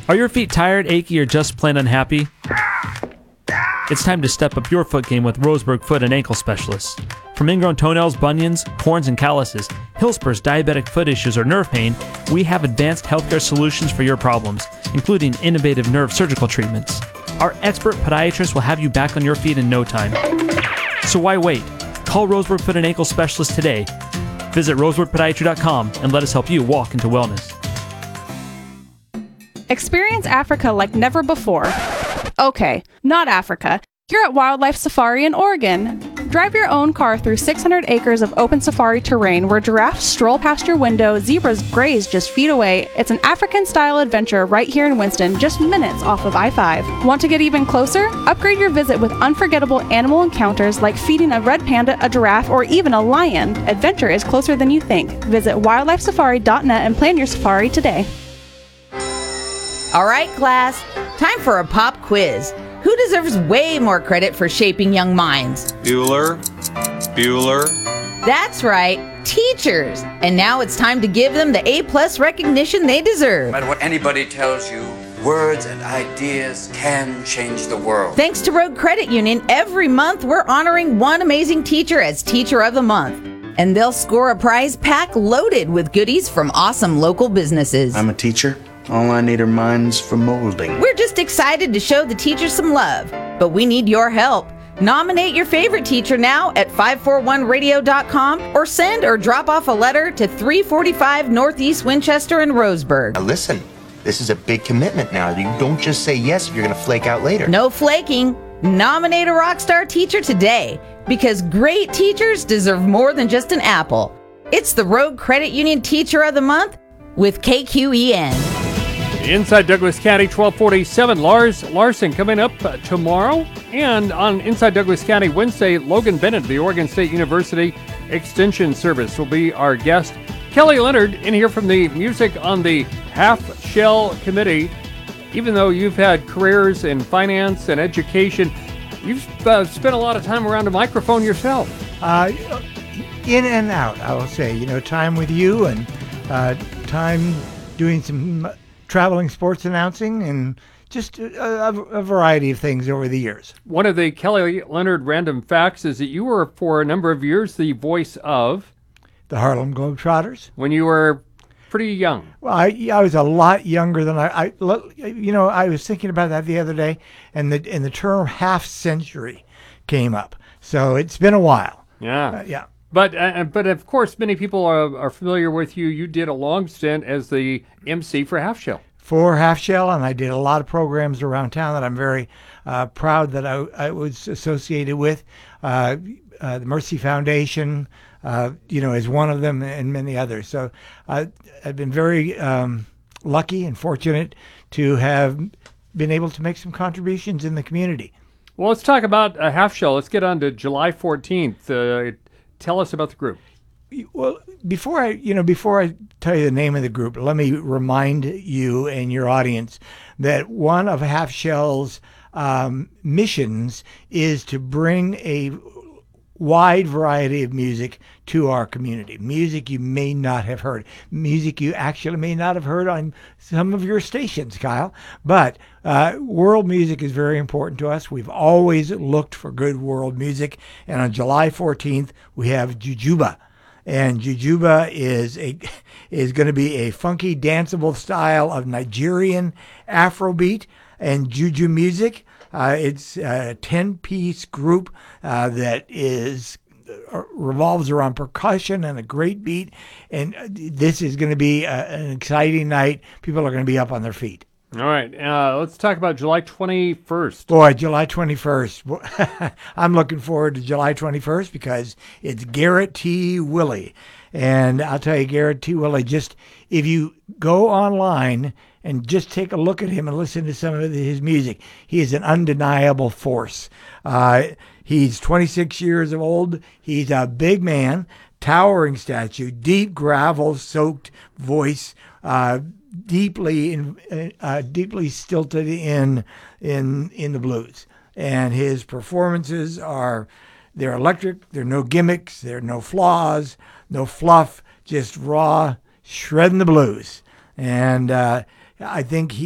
Are your feet tired, achy, or just plain unhappy? It's time to step up your foot game with Roseburg Foot and Ankle Specialists. From ingrown toenails, bunions, corns, and calluses, heel spurs, diabetic foot issues, or nerve pain, we have advanced healthcare solutions for your problems, including innovative nerve surgical treatments. Our expert podiatrist will have you back on your feet in no time. So why wait? Call Roseburg Foot and Ankle Specialists today. Visit roseburgpodiatry.com and let us help you walk into wellness. Experience Africa like never before. Okay, not Africa. You're at Wildlife Safari in Oregon. Drive your own car through 600 acres of open safari terrain where giraffes stroll past your window, zebras graze just feet away. It's an African-style adventure right here in Winston, just minutes off of I-5. Want to get even closer? Upgrade your visit with unforgettable animal encounters like feeding a red panda, a giraffe, or even a lion. Adventure is closer than you think. Visit wildlifesafari.net and plan your safari today. All right, class, time for a pop quiz. Who deserves way more credit for shaping young minds? Bueller. That's right, teachers. And now it's time to give them the A+ recognition they deserve. No matter what anybody tells you, words and ideas can change the world. Thanks to Road Credit Union, every month we're honoring one amazing teacher as Teacher of the Month. And they'll score a prize pack loaded with goodies from awesome local businesses. I'm a teacher. All I need are minds for molding. We're just excited to show the teachers some love, but we need your help. Nominate your favorite teacher now at 541radio.com or send or drop off a letter to 345 Northeast Winchester in Roseburg. Now listen, this is a big commitment now. You don't just say yes if you're going to flake out later. No flaking. Nominate a rock star teacher today because great teachers deserve more than just an apple. It's the Road Credit Union Teacher of the Month with KQEN. Inside Douglas County, 1247. Lars Larson coming up tomorrow. And on Inside Douglas County Wednesday, Logan Bennett of the Oregon State University Extension Service will be our guest. Kelly Leonard in here from the Music on the Half Shell Committee. Even though you've had careers in finance and education, you've spent a lot of time around a microphone yourself. In and out, I will say. Time with you and time doing some traveling sports announcing and just a variety of things over the years. One of the Kelly Leonard random facts is that you were for a number of years the voice of the Harlem Globetrotters. When you were pretty young. Well, I was a lot younger than I was thinking about that the other day, and the term half century came up. So it's been a while. Yeah. Yeah. But of course, many people are familiar with you. You did a long stint as the MC for Half Shell. For Half Shell, and I did a lot of programs around town that I'm very proud that I was associated with. The Mercy Foundation, is one of them, and many others. So I've been very lucky and fortunate to have been able to make some contributions in the community. Well, let's talk about Half Shell. Let's get on to July 14th. Tell us about the group. Well, before I tell you the name of the group, let me remind you and your audience that one of Half Shell's missions is to bring a wide variety of music to our community. Music you may not have heard. Music you actually may not have heard on some of your stations, Kyle. But world music is very important to us. We've always looked for good world music. And on July 14th, we have Jujuba. And Jujuba is going to be a funky, danceable style of Nigerian Afrobeat and Juju music. It's a 10-piece group that revolves around percussion and a great beat. And this is going to be an exciting night. People are going to be up on their feet. All right. Let's talk about July 21st. Boy, July 21st. I'm looking forward to July 21st because it's Garrett T. Willie. And I'll tell you, Garrett T. Willie, just if you go online and just take a look at him and listen to some of his music, he is an undeniable force. He's 26 years old. He's a big man, towering statue, deep gravel-soaked voice, deeply stilted in the blues. And his performances they're electric. There are no gimmicks. There are no flaws, no fluff, just raw shredding the blues. And I think